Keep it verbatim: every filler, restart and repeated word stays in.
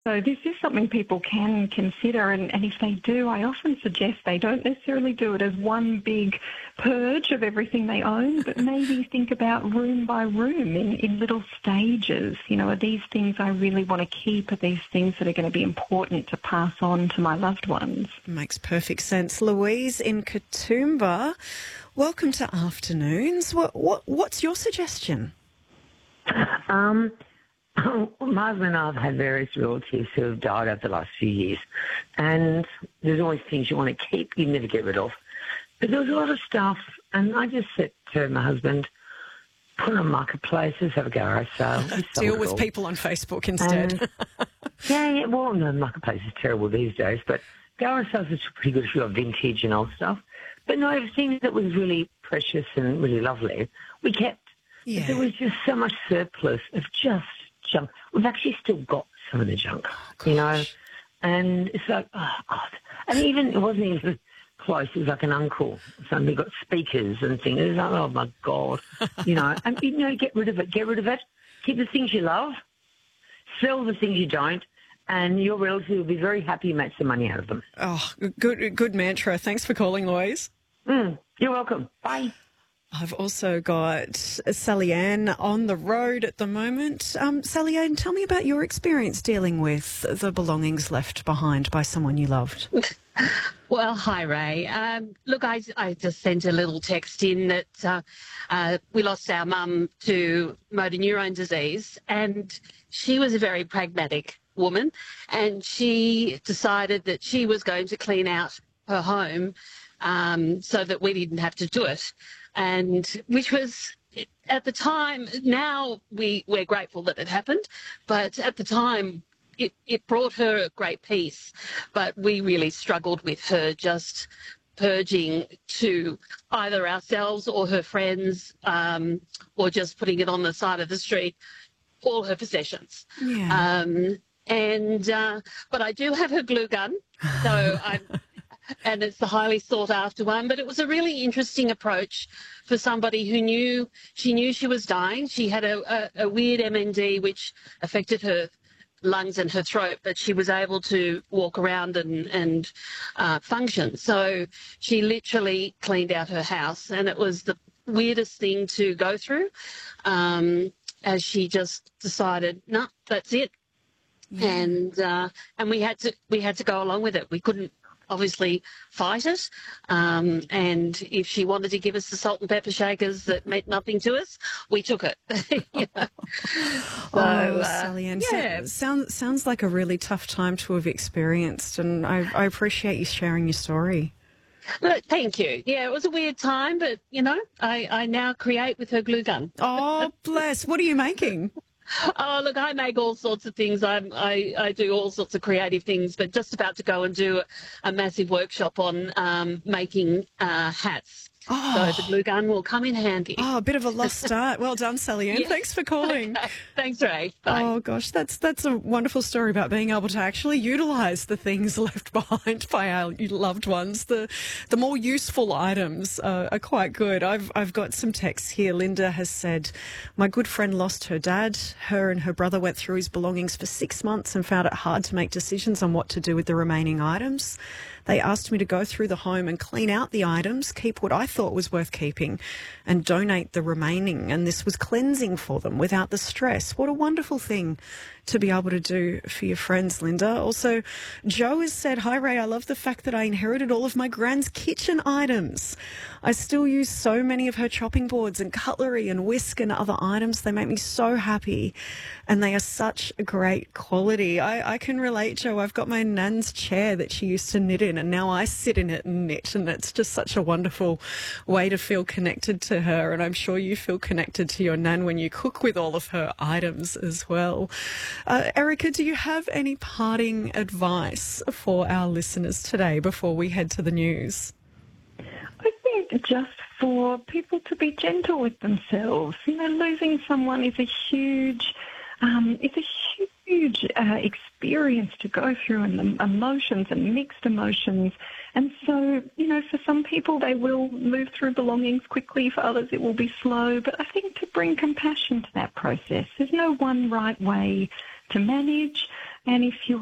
So this is something people can consider, and, and if they do, I often suggest they don't necessarily do it as one big purge of everything they own, but maybe think about room by room in, in little stages. You know, are these things I really want to keep? Are these things that are going to be important to pass on to my loved ones? Makes perfect sense. Louise in Katoomba, welcome to Afternoons. What, what What's your suggestion? Um... Well, my husband and I have had various relatives who have died over the last few years, and there's always things you want to keep, you never get rid of. But there was a lot of stuff, and I just said to my husband, put it on marketplaces, have a garage sale. Deal with people on Facebook instead. And, yeah, yeah, well, no, marketplace is terrible these days, but garage sales is pretty good if you've got vintage and old stuff. But no, everything that was really precious and really lovely, we kept. Yeah. There was just so much surplus of just junk. We've actually still got some of the junk, oh, you know, and it's like, oh, God. And even, it wasn't even close, it was like an uncle. Suddenly got speakers and things. It was like, oh, my God, you know. And, you know, get rid of it, get rid of it. Keep the things you love, sell the things you don't, and your relatives will be very happy you made some money out of them. Oh, good, good mantra. Thanks for calling, Louise. Mm, you're welcome. Bye. I've also got Sally Ann on the road at the moment. Um, Sally Ann, tell me about your experience dealing with the belongings left behind by someone you loved. Well, hi, Ray. Um, look, I, I just sent a little text in that uh, uh, we lost our mum to motor neurone disease, and she was a very pragmatic woman, and she decided that she was going to clean out her home um, so that we didn't have to do it. And which was, at the time, now we, we're grateful that it happened, but at the time it, it brought her a great peace. But we really struggled with her just purging to either ourselves or her friends, um, or just putting it on the side of the street, all her possessions. Yeah. Um, and uh, but I do have her glue gun, so I'm... and it's the highly sought after one. But it was a really interesting approach for somebody who knew, she knew she was dying. She had a, a, a weird M N D which affected her lungs and her throat, but she was able to walk around and, and uh, function. So she literally cleaned out her house, and it was the weirdest thing to go through, um, as she just decided, no, that's it. Yeah. And uh, and we had to we had to go along with it. We couldn't obviously fight it, um, and if she wanted to give us the salt and pepper shakers that meant nothing to us, we took it. You know? So, oh, uh, Sally Ann, yeah. sounds sounds like a really tough time to have experienced, and I, I appreciate you sharing your story. Look, thank you. Yeah, it was a weird time, but, you know, I, I now create with her glue gun. Oh, bless. What are you making? Oh, look, I make all sorts of things. I, I I do all sorts of creative things, but just about to go and do a, a massive workshop on um, making uh, hats. Oh. So the glue gun will come in handy. Oh, a bit of a lost start. Well done, Sally Ann. Yeah. Thanks for calling. Okay. Thanks, Ray. Bye. Oh, gosh, that's that's a wonderful story about being able to actually utilise the things left behind by our loved ones. The the more useful items uh, are quite good. I've I've got some texts here. Linda has said, my good friend lost her dad. Her and her brother went through his belongings for six months and found it hard to make decisions on what to do with the remaining items. They asked me to go through the home and clean out the items, keep what I thought was worth keeping, and donate the remaining. And this was cleansing for them without the stress. What a wonderful thing to be able to do for your friends, Linda. Also, Joe has said, hi, Ray, I love the fact that I inherited all of my grand's kitchen items. I still use so many of her chopping boards and cutlery and whisk and other items. They make me so happy, and they are such a great quality. I, I can relate, Joe. I've got my nan's chair that she used to knit in, and now I sit in it and knit, and it's just such a wonderful way to feel connected to her, and I'm sure you feel connected to your nan when you cook with all of her items as well. Uh, Erica, do you have any parting advice for our listeners today before we head to the news? I think just for people to be gentle with themselves. You know, losing someone is a huge, um, it's a huge uh, experience to go through, and the emotions and mixed emotions. And so, you know, for some people they will move through belongings quickly, for others it will be slow. But I think to bring compassion to that process, there's no one right way to manage. And if you